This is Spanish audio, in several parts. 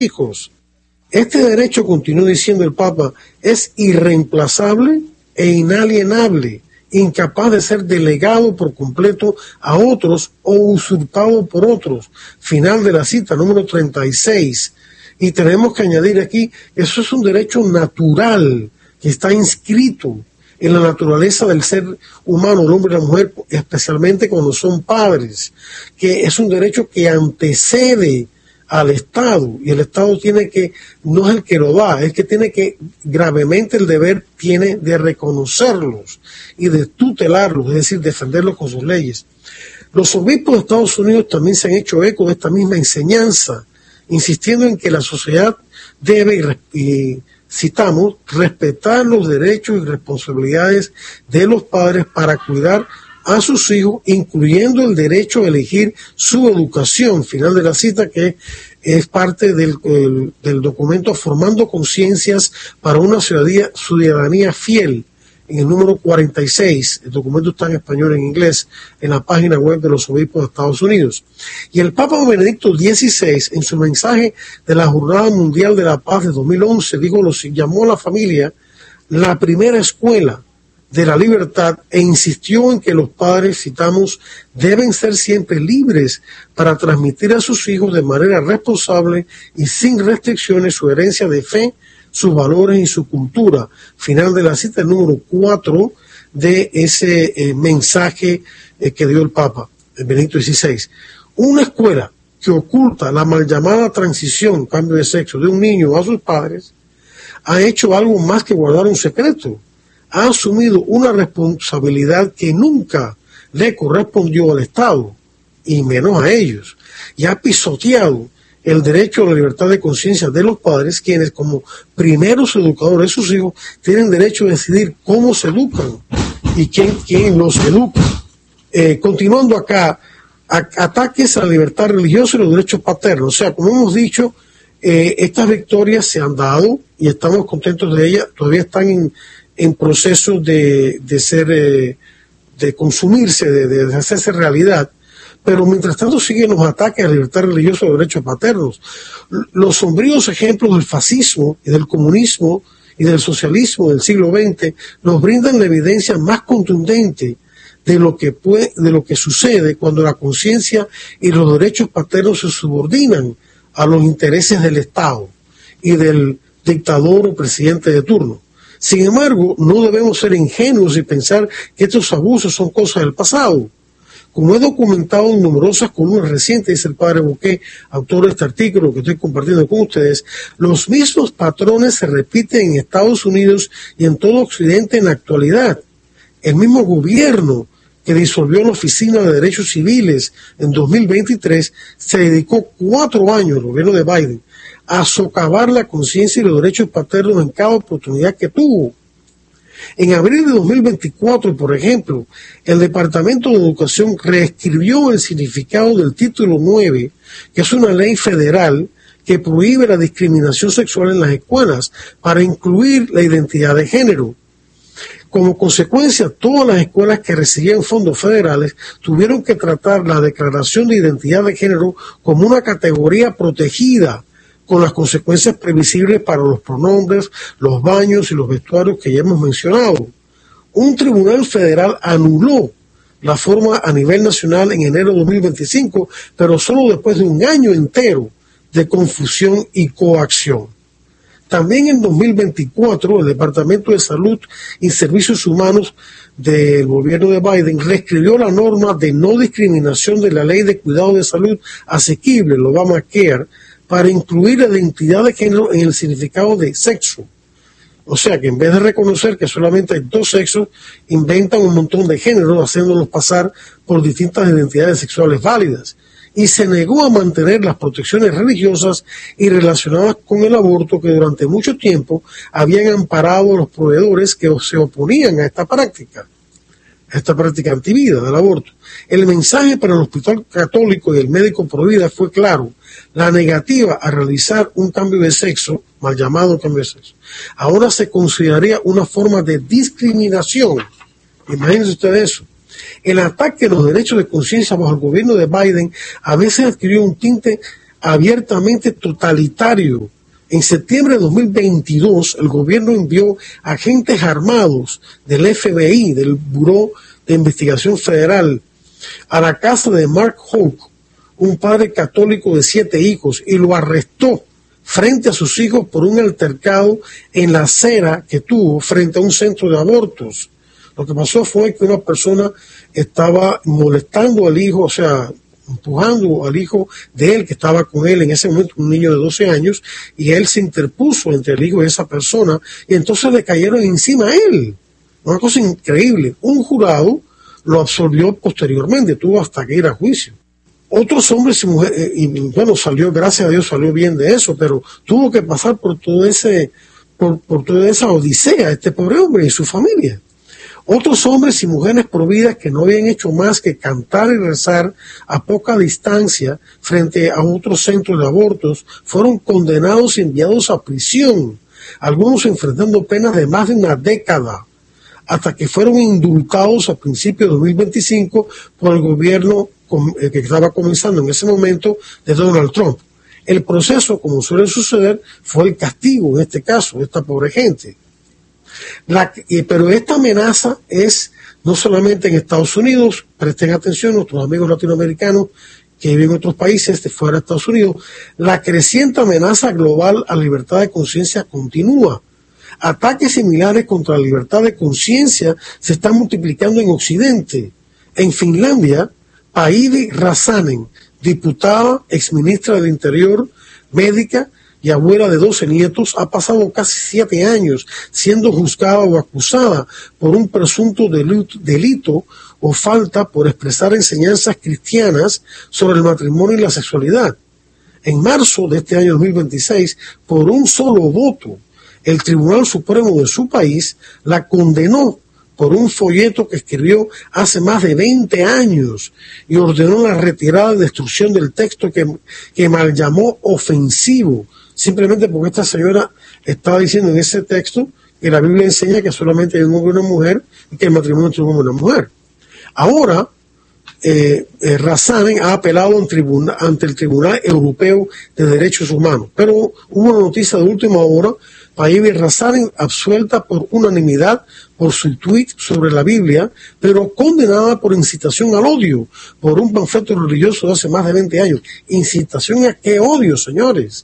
hijos. Este derecho, continuó diciendo el Papa, es irreemplazable e inalienable, incapaz de ser delegado por completo a otros o usurpado por otros. Final de la cita, número 36. Y tenemos que añadir aquí, eso es un derecho natural que está inscrito en la naturaleza del ser humano, el hombre y la mujer, especialmente cuando son padres, que es un derecho que antecede al Estado, y el Estado no es el que lo da, es que tiene que, gravemente el deber tiene de reconocerlos y de tutelarlos, es decir, defenderlos con sus leyes. Los obispos de Estados Unidos también se han hecho eco de esta misma enseñanza, insistiendo en que la sociedad debe, y citamos, respetar los derechos y responsabilidades de los padres para cuidar a sus hijos, incluyendo el derecho a elegir su educación. Final de la cita, que es parte del documento Formando Conciencias para una ciudadanía fiel, en el número 46. El documento está en español e inglés en la página web de los obispos de Estados Unidos. Y el Papa Benedicto XVI, en su mensaje de la Jornada Mundial de la Paz de 2011, llamó a la familia la primera escuela de la libertad e insistió en que los padres, citamos, deben ser siempre libres para transmitir a sus hijos de manera responsable y sin restricciones su herencia de fe, sus valores y su cultura. Final de la cita, número 4 de ese mensaje que dio el Papa Benedicto XVI. Una escuela que oculta la mal llamada transición, cambio de sexo, de un niño a sus padres, ha hecho algo más que guardar un secreto. Ha asumido una responsabilidad que nunca le correspondió al Estado, y menos a ellos, y ha pisoteado el derecho a la libertad de conciencia de los padres, quienes como primeros educadores de sus hijos tienen derecho a decidir cómo se educan y quién los educa. Continuando acá, ataques a la libertad religiosa y los derechos paternos. O sea, como hemos dicho, estas victorias se han dado y estamos contentos de ellas, todavía están en proceso de consumirse, de hacerse realidad, pero mientras tanto siguen los ataques a la libertad religiosa y los derechos paternos. Los sombríos ejemplos del fascismo y del comunismo y del socialismo del siglo XX nos brindan la evidencia más contundente de lo que sucede cuando la conciencia y los derechos paternos se subordinan a los intereses del Estado y del dictador o presidente de turno. Sin embargo, no debemos ser ingenuos y pensar que estos abusos son cosas del pasado. Como he documentado en numerosas columnas recientes, dice el padre Bouquet, autor de este artículo que estoy compartiendo con ustedes, los mismos patrones se repiten en Estados Unidos y en todo Occidente en la actualidad. El mismo gobierno que disolvió la Oficina de Derechos Civiles en 2023 se dedicó 4 años, el gobierno de Biden, a socavar la conciencia y los derechos paternos en cada oportunidad que tuvo. En abril de 2024, por ejemplo, el Departamento de Educación reescribió el significado del título 9, que es una ley federal que prohíbe la discriminación sexual en las escuelas, para incluir la identidad de género. Como consecuencia, todas las escuelas que recibían fondos federales tuvieron que tratar la declaración de identidad de género como una categoría protegida, con las consecuencias previsibles para los pronombres, los baños y los vestuarios que ya hemos mencionado. Un tribunal federal anuló la forma a nivel nacional en enero de 2025, pero solo después de un año entero de confusión y coacción. También en 2024, el Departamento de Salud y Servicios Humanos del gobierno de Biden reescribió la norma de no discriminación de la Ley de Cuidado de Salud Asequible, el Obamacare, para incluir la identidad de género en el significado de sexo. O sea que en vez de reconocer que solamente hay 2 sexos, inventan un montón de géneros, haciéndolos pasar por distintas identidades sexuales válidas. Y se negó a mantener las protecciones religiosas y relacionadas con el aborto que durante mucho tiempo habían amparado a los proveedores que se oponían a esta práctica antivida del aborto. El mensaje para el Hospital Católico y el médico pro vida fue claro: la negativa a realizar un cambio de sexo, mal llamado cambio de sexo, ahora se consideraría una forma de discriminación. Imagínense ustedes eso. El ataque a los derechos de conciencia bajo el gobierno de Biden a veces adquirió un tinte abiertamente totalitario. En septiembre de 2022, el gobierno envió agentes armados del FBI, del Buró de Investigación Federal, a la casa de Mark Houck, un padre católico de 7 hijos, y lo arrestó frente a sus hijos por un altercado en la acera que tuvo frente a un centro de abortos. Lo que pasó fue que una persona estaba molestando al hijo, o sea, empujando al hijo de él que estaba con él en ese momento, un niño de 12 años, y él se interpuso entre el hijo y esa persona, y entonces le cayeron encima a él. Una cosa increíble. Un jurado lo absolvió posteriormente, tuvo hasta que ir a juicio. Otros hombres y mujeres, y bueno, salió, gracias a Dios, salió bien de eso, pero tuvo que pasar por todo por toda esa odisea, este pobre hombre y su familia. Otros hombres y mujeres providas que no habían hecho más que cantar y rezar a poca distancia frente a otros centros de abortos fueron condenados y enviados a prisión, algunos enfrentando penas de más de una década, hasta que fueron indultados a principios de 2025 por el gobierno que estaba comenzando en ese momento de Donald Trump. El proceso, como suele suceder, fue el castigo en este caso de esta pobre gente. Pero esta amenaza es no solamente en Estados Unidos, presten atención nuestros amigos latinoamericanos que viven en otros países de fuera de Estados Unidos, la creciente amenaza global a la libertad de conciencia continúa. Ataques similares contra la libertad de conciencia se están multiplicando en Occidente. En Finlandia, Päivi Räsänen, diputada, exministra del Interior, médica y abuela de 12 nietos, ha pasado casi 7 años siendo juzgada o acusada por un presunto delito o falta por expresar enseñanzas cristianas sobre el matrimonio y la sexualidad. En marzo de este año 2026, por un solo voto, el Tribunal Supremo de su país la condenó por un folleto que escribió hace más de 20 años y ordenó la retirada y destrucción del texto que mal llamó ofensivo, simplemente porque esta señora estaba diciendo en ese texto que la Biblia enseña que solamente hay un hombre y una mujer y que el matrimonio entre un hombre y una mujer. Ahora, Räsänen ha apelado ante el Tribunal Europeo de Derechos Humanos, pero hubo una noticia de última hora. Päivi Räsänen absuelta por unanimidad por su tuit sobre la Biblia, pero condenada por incitación al odio, por un panfleto religioso de hace más de 20 años. ¿Incitación a qué odio, señores?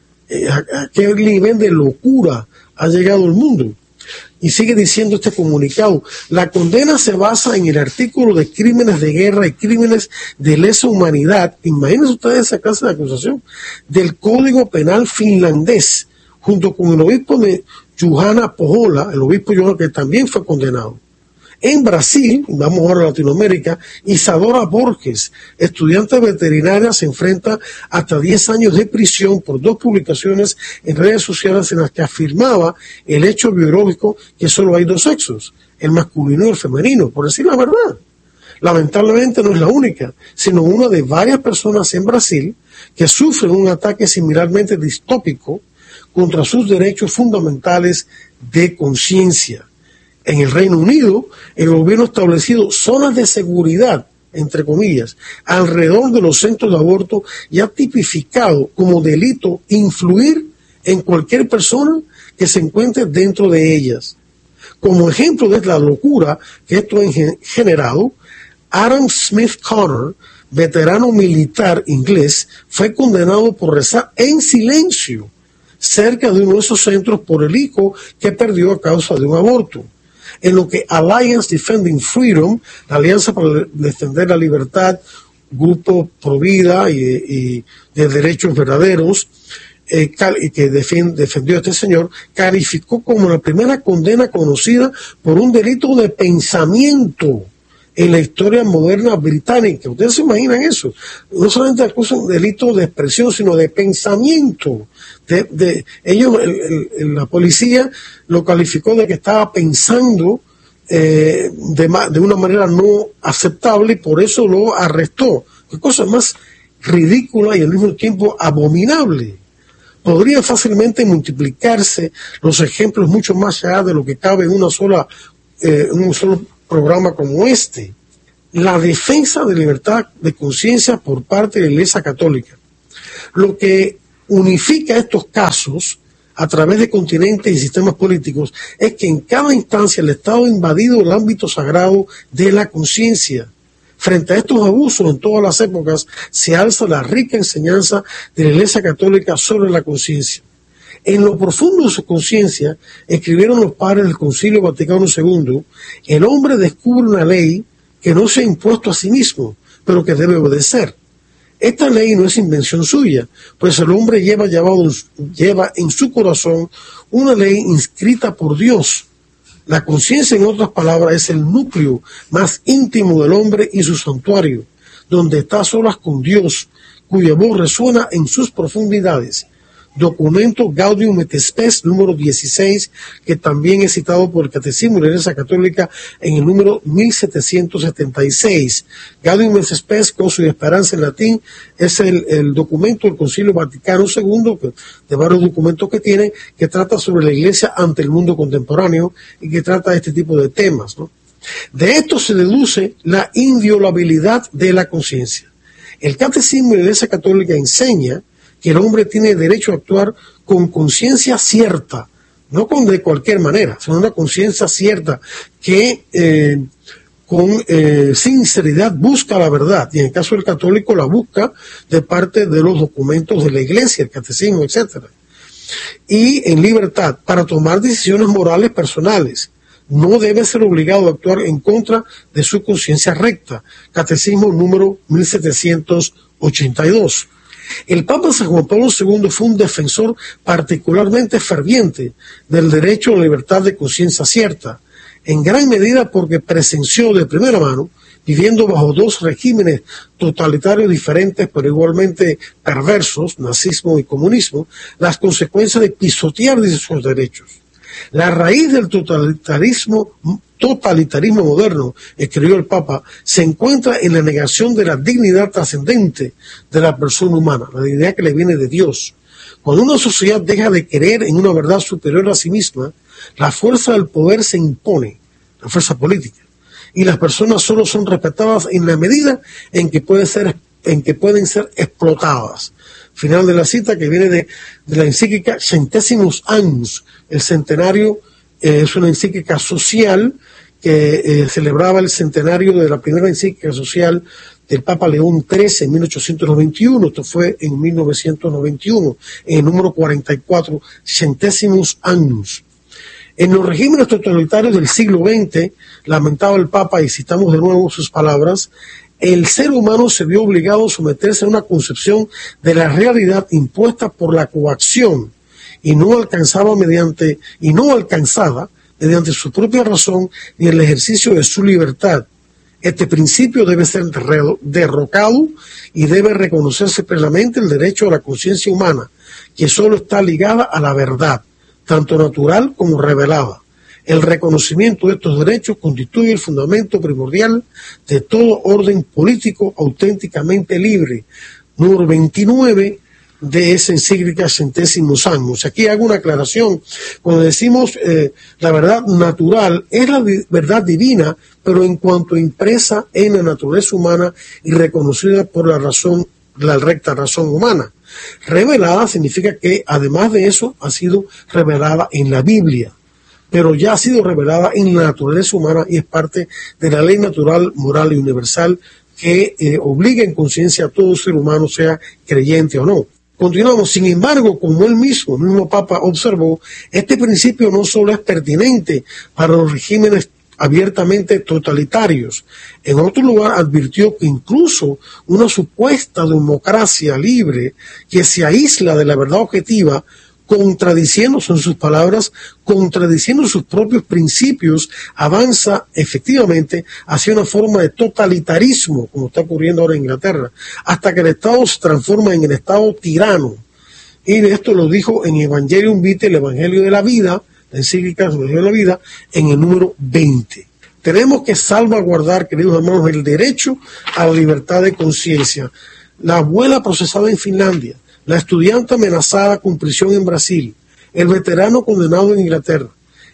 ¿A qué nivel de locura ha llegado el mundo? Y sigue diciendo este comunicado: la condena se basa en el artículo de crímenes de guerra y crímenes de lesa humanidad, imagínense ustedes esa clase de acusación, del Código Penal finlandés, junto con el obispo de Juhana Pohola, el obispo Juhana, que también fue condenado. En Brasil, vamos ahora a Latinoamérica, Isadora Borges, estudiante veterinaria, se enfrenta hasta 10 años de prisión por 2 publicaciones en redes sociales en las que afirmaba el hecho biológico que solo hay 2 sexos, el masculino y el femenino, por decir la verdad. Lamentablemente no es la única, sino una de varias personas en Brasil que sufren un ataque similarmente distópico contra sus derechos fundamentales de conciencia. En el Reino Unido, el gobierno ha establecido zonas de seguridad, entre comillas, alrededor de los centros de aborto y ha tipificado como delito influir en cualquier persona que se encuentre dentro de ellas. Como ejemplo de la locura que esto ha generado, Adam Smith Connor, veterano militar inglés, fue condenado por rezar en silencio cerca de uno de esos centros por el hijo que perdió a causa de un aborto. En lo que Alliance Defending Freedom, la Alianza para Defender la Libertad, grupo pro vida y de derechos verdaderos, que defendió a este señor, calificó como la primera condena conocida por un delito de pensamiento en la historia moderna británica. ¿Ustedes se imaginan eso? No solamente acusan delito de expresión, sino de pensamiento. La policía lo calificó de que estaba pensando de una manera no aceptable y por eso lo arrestó. Qué cosa más ridícula y al mismo tiempo abominable. Podría fácilmente multiplicarse los ejemplos mucho más allá de lo que cabe en un solo programa como este. La defensa de libertad de conciencia por parte de la Iglesia Católica. Lo que unifica estos casos a través de continentes y sistemas políticos es que en cada instancia el Estado ha invadido el ámbito sagrado de la conciencia. Frente a estos abusos en todas las épocas se alza la rica enseñanza de la Iglesia Católica sobre la conciencia. En lo profundo de su conciencia, escribieron los padres del Concilio Vaticano II, el hombre descubre una ley que no se ha impuesto a sí mismo, pero que debe obedecer. Esta ley no es invención suya, pues el hombre lleva en su corazón una ley inscrita por Dios. La conciencia, en otras palabras, es el núcleo más íntimo del hombre y su santuario, donde está a solas con Dios, cuya voz resuena en sus profundidades. Documento Gaudium et Spes número 16, que también es citado por el Catecismo de la Iglesia Católica en el número 1776. Gaudium et Spes, Gozo y Esperanza en latín, es el documento del Concilio Vaticano II, de varios documentos que tiene, que trata sobre la Iglesia ante el mundo contemporáneo y que trata de este tipo de temas, ¿no? De esto se deduce la inviolabilidad de la conciencia. El Catecismo de la Iglesia Católica enseña que el hombre tiene derecho a actuar con conciencia cierta, no de cualquier manera, sino una conciencia cierta que con sinceridad busca la verdad, y en el caso del católico la busca de parte de los documentos de la Iglesia, el catecismo, etc. Y en libertad para tomar decisiones morales personales. No debe ser obligado a actuar en contra de su conciencia recta. Catecismo número 1782. El Papa San Juan Pablo II fue un defensor particularmente ferviente del derecho a la libertad de conciencia cierta, en gran medida porque presenció de primera mano, viviendo bajo dos regímenes totalitarios diferentes pero igualmente perversos, nazismo y comunismo, las consecuencias de pisotear esos derechos. La raíz del totalitarismo moderno, escribió el Papa, se encuentra en la negación de la dignidad trascendente de la persona humana, la dignidad que le viene de Dios. Cuando una sociedad deja de creer en una verdad superior a sí misma, la fuerza del poder se impone, la fuerza política, y las personas solo son respetadas en la medida en que pueden ser explotadas. Final de la cita, que viene de la encíclica Centesimus Annus. El centenario es una encíclica social que celebraba el centenario de la primera encíclica social del Papa León XIII en 1891. Esto fue en 1991, en el número 44, Centesimus Annus. En los regímenes totalitarios del siglo XX, lamentaba el Papa, y citamos de nuevo sus palabras, el ser humano se vio obligado a someterse a una concepción de la realidad impuesta por la coacción y no alcanzada mediante su propia razón ni el ejercicio de su libertad. Este principio debe ser derrocado y debe reconocerse plenamente el derecho a la conciencia humana, que solo está ligada a la verdad, tanto natural como revelada. El reconocimiento de estos derechos constituye el fundamento primordial de todo orden político auténticamente libre. Número 29 de esa encíclica Centesimus Annus. Aquí hago una aclaración. Cuando decimos la verdad natural, es la verdad divina, pero en cuanto impresa en la naturaleza humana y reconocida por la recta razón humana. Revelada significa que, además de eso, ha sido revelada en la Biblia, pero ya ha sido revelada en la naturaleza humana y es parte de la ley natural, moral y universal que obliga en conciencia a todo ser humano, sea creyente o no. Continuamos. Sin embargo, como el mismo Papa observó, este principio no solo es pertinente para los regímenes abiertamente totalitarios. En otro lugar advirtió que incluso una supuesta democracia libre que se aísla de la verdad objetiva, contradiciendo, son sus palabras, contradiciendo sus propios principios, avanza efectivamente hacia una forma de totalitarismo, como está ocurriendo ahora en Inglaterra, hasta que el Estado se transforma en el Estado tirano. Y esto lo dijo en Evangelium Vitae, el Evangelio de la Vida, la encíclica sobre el Evangelio de la Vida, en el número 20. Tenemos que salvaguardar, queridos hermanos, el derecho a la libertad de conciencia. La abuela procesada en Finlandia, la estudiante amenazada con prisión en Brasil, el veterano condenado en Inglaterra,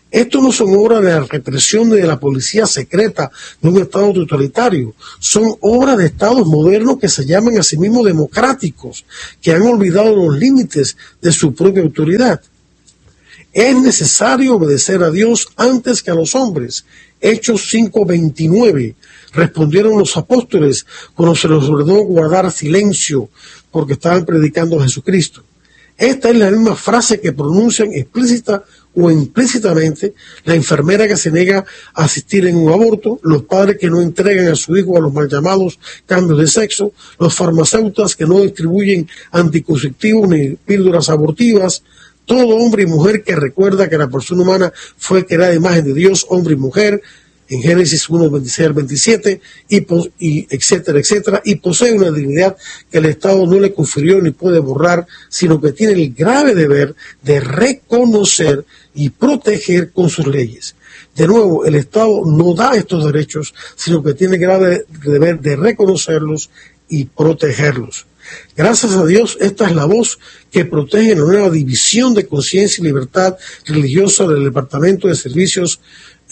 Esto no son obras de la represión de la policía secreta de un Estado totalitario, son obras de Estados modernos que se llaman a sí mismos democráticos, que han olvidado los límites de su propia autoridad. Es necesario obedecer a Dios antes que a los hombres. Hechos 5:29. Respondieron los apóstoles cuando se les ordenó guardar silencio porque estaban predicando a Jesucristo. Esta es la misma frase que pronuncian explícita o implícitamente la enfermera que se niega a asistir en un aborto, los padres que no entregan a su hijo a los mal llamados cambios de sexo, los farmacéuticos que no distribuyen anticonceptivos ni píldoras abortivas, todo hombre y mujer que recuerda que la persona humana fue creada a imagen de Dios, hombre y mujer, en Génesis 1:26 al 27, y etcétera, etcétera, y posee una dignidad que el Estado no le confirió ni puede borrar, sino que tiene el grave deber de reconocer y proteger con sus leyes. De nuevo, el Estado no da estos derechos, sino que tiene el grave deber de reconocerlos y protegerlos. Gracias a Dios, esta es la voz que protege la nueva división de conciencia y libertad religiosa del Departamento de Servicios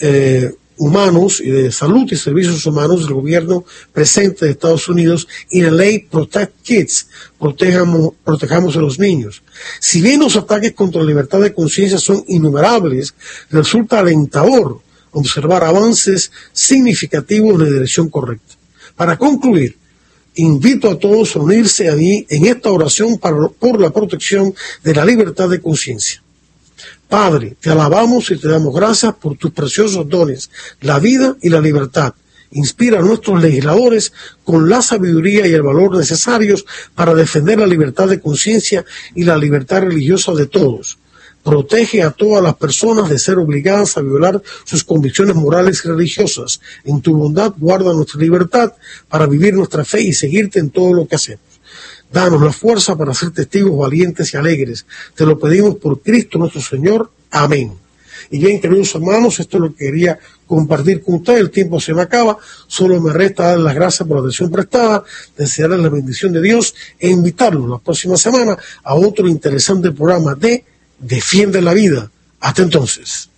Humanos y de Salud y Servicios Humanos del gobierno presente de Estados Unidos y la ley Protect Kids, protejamos a los niños. Si bien los ataques contra la libertad de conciencia son innumerables, resulta alentador observar avances significativos en la dirección correcta. Para concluir, invito a todos a unirse a mí en esta oración por la protección de la libertad de conciencia. Padre, te alabamos y te damos gracias por tus preciosos dones, la vida y la libertad. Inspira a nuestros legisladores con la sabiduría y el valor necesarios para defender la libertad de conciencia y la libertad religiosa de todos. Protege a todas las personas de ser obligadas a violar sus convicciones morales y religiosas. En tu bondad guarda nuestra libertad para vivir nuestra fe y seguirte en todo lo que hacemos. Danos la fuerza para ser testigos valientes y alegres. Te lo pedimos por Cristo nuestro Señor. Amén. Y bien, queridos hermanos, esto es lo que quería compartir con ustedes. El tiempo se me acaba. Solo me resta dar las gracias por la atención prestada, desearles la bendición de Dios e invitarlos la próxima semana a otro interesante programa de Defiende la Vida. Hasta entonces.